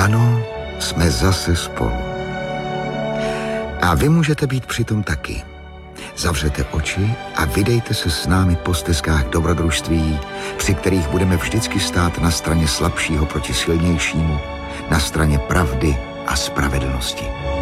Ano, jsme zase spolu. A vy můžete být přitom taky. Zavřete oči a vydejte se s námi po stezkách dobrodružství, při kterých budeme vždycky stát na straně slabšího proti silnějšímu, na straně pravdy a spravedlnosti.